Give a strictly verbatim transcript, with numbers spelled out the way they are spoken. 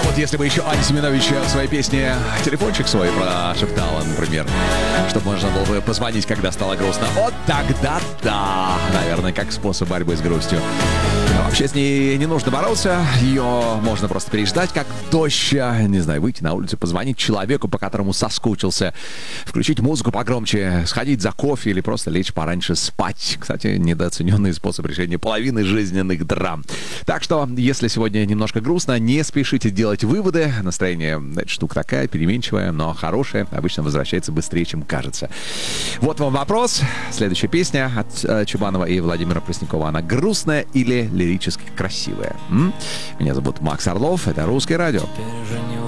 Вот если бы еще Ань Семенович в своей песне телефончик свой прошептала, например, чтобы можно было бы позвонить, когда стало грустно. Вот тогда да, наверное, как способ борьбы с грустью. Но вообще с ней не нужно бороться, ее можно просто переждать, как дождь, не знаю, выйти на улицу, позвонить человеку, по которому соскучился, включить музыку погромче, сходить за кофе или просто лечь пораньше спать. Кстати, недооцененный способ решения половины жизненных драм. Так что, если сегодня немножко грустно, не спешите делать выводы. Настроение, знаете, штука такая, переменчивая, но хорошая, обычно возвращается быстрее, чем кажется. Вот вам вопрос. Следующая песня от э, Чубанова и Владимира Преснякова. Она грустная или лирически красивая? М? Меня зовут Макс Орлов, это «Русское радио».